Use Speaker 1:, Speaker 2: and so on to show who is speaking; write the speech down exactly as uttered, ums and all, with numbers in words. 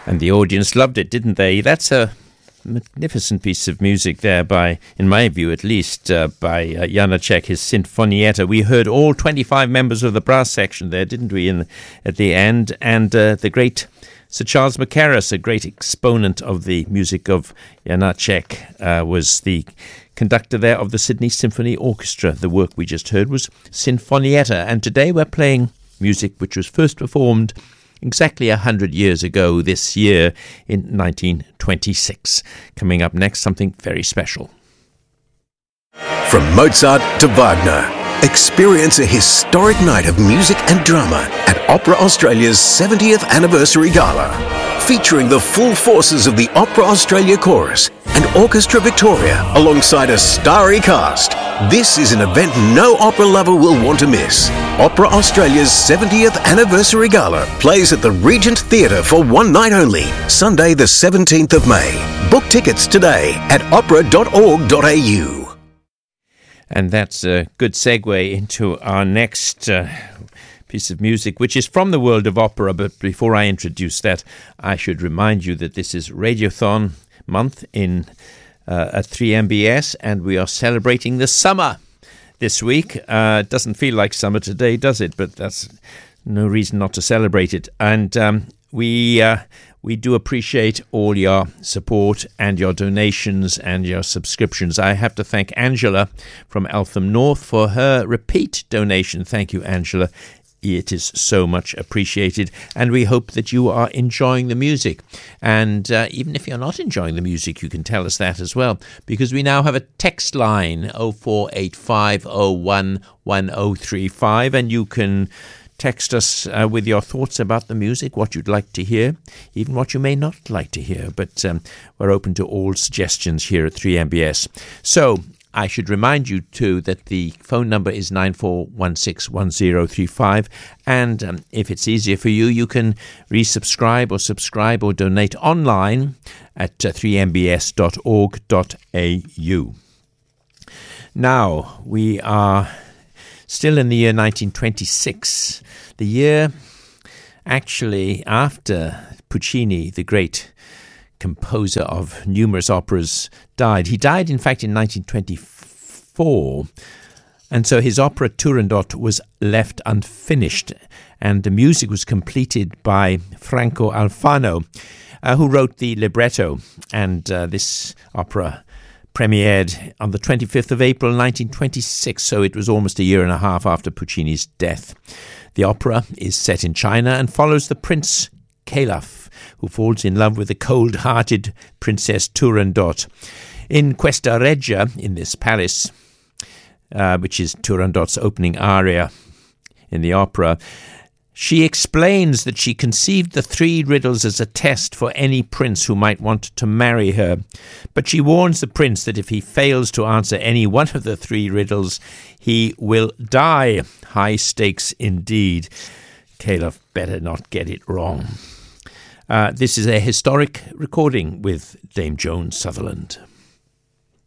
Speaker 1: And the audience loved it, didn't they? That's a magnificent piece of music there by, in my view at least, uh, by uh, Janacek, his Sinfonietta. We heard all twenty-five members of the brass section there, didn't we, in, at the end? And uh, the great Sir Charles Mackerras, a great exponent of the music of Janacek, uh, was the conductor there of the Sydney Symphony Orchestra. The work we just heard was Sinfonietta. And today we're playing music which was first performed exactly one hundred years ago this year in nineteen twenty-six. Coming up next, something very special.
Speaker 2: From Mozart to Wagner, experience a historic night of music and drama at Opera Australia's seventieth Anniversary Gala, featuring the full forces of the Opera Australia Chorus and Orchestra Victoria alongside a starry cast. This is an event no opera lover will want to miss. Opera Australia's seventieth Anniversary Gala plays at the Regent Theatre for one night only, Sunday the seventeenth of May. Book tickets today at opera dot org dot a u.
Speaker 1: And that's a good segue into our next uh, piece of music, which is from the world of opera. But before I introduce that, I should remind you that this is Radiothon month in uh, at three M B S, and we are celebrating the summer this week. Uh, it doesn't feel like summer today, does it? But that's no reason not to celebrate it. And um, we uh, we do appreciate all your support and your donations and your subscriptions. I have to thank Angela from Eltham North for her repeat donation. Thank you, Angela. It is so much appreciated, and we hope that you are enjoying the music. And uh, even if you're not enjoying the music, you can tell us that as well, because we now have a text line, oh four eight five oh one one oh three five, and you can text us uh, with your thoughts about the music, what you'd like to hear, even what you may not like to hear. But um, we're open to all suggestions here at three M B S. So I should remind you, too, that the phone number is nine four one six one oh three five. And um, if it's easier for you, you can resubscribe or subscribe or donate online at uh, three m b s dot org dot a u. Now, we are still in the year nineteen twenty-six, the year actually after Puccini, the great composer of numerous operas, died. He died, in fact, in nineteen twenty-four, and so his opera Turandot was left unfinished, and the music was completed by Franco Alfano, uh, who wrote the libretto, and uh, this opera premiered on the twenty-fifth of April nineteen twenty-six, so it was almost a year and a half after Puccini's death. The opera is set in China and follows the Prince Calaf, who falls in love with the cold-hearted Princess Turandot. In Questa Regia, in this palace, uh, which is Turandot's opening aria in the opera, she explains that she conceived the three riddles as a test for any prince who might want to marry her. But she warns the prince that if he fails to answer any one of the three riddles, he will die. High stakes indeed. Calaf better not get it wrong. Uh, this is a historic recording with Dame Joan Sutherland.